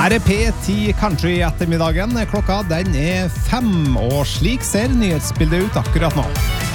Her P10 Country ettermiddagen. Klokka den 5, og slik ser nyhetsbildet ut akkurat nå.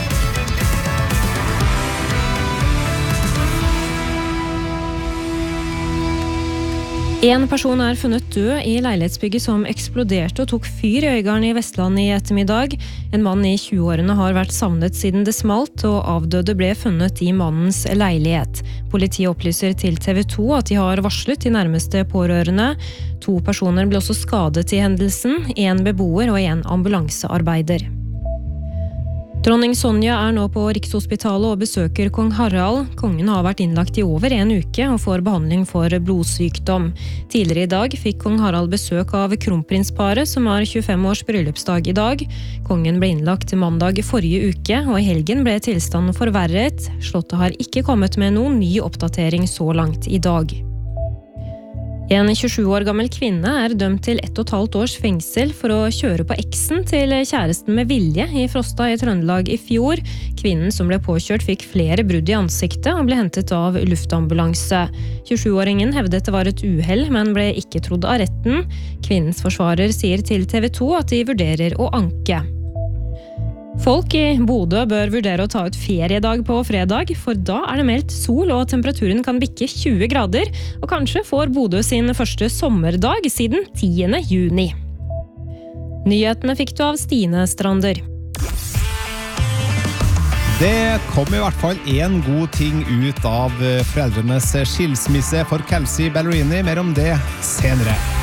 En person funnet død i leilighetsbygget som eksploderte og tok fyr i Øygarden i Vestland i ettermiddag. En mann i 20-årene har vært savnet siden det smalt, og avdøde ble funnet i mannens leilighet. Politiet opplyser til TV 2 at de har varslet de nærmeste pårørende. 2 personer ble også skadet i hendelsen, 1 beboer og 1 ambulansearbeider. Dronning Sonja nå på Rikshospitalet og besøker kong Harald. Kongen har vært innlagt i over 1 uke og får behandling for blodsykdom. Tidligere i dag fikk kong Harald besøk av kronprinsparet, som har 25 års bryllupsdag i dag. Kongen ble innlagt mandag forrige uke, og i helgen ble tilstanden forverret. Slottet har ikke kommet med noen ny oppdatering så langt i dag. En 27 år gammel kvinne dømt til 1,5 års fengsel for å kjøre på eksen til kjæresten med vilje i Frosta i Trøndelag i fjor. Kvinnen som ble påkjørt fikk flere brudd i ansiktet og ble hentet av luftambulanse. 27-åringen hevdet det var et uhell, men ble ikke trodd av retten. Kvinnens forsvarer sier til TV 2 at de vurderer å anke. Folk i Bodø bør vurdere å ta ut feriedag på fredag, for da det meldt sol og temperaturen kan bikke 20 grader, og kanskje får Bodø sin første sommerdag siden 10. juni. Nyhetene fikk du av Stine Strander. Det kom i hvert fall en god ting ut av foreldrenes skilsmisse for Kelsey Ballerini, mer om det senere.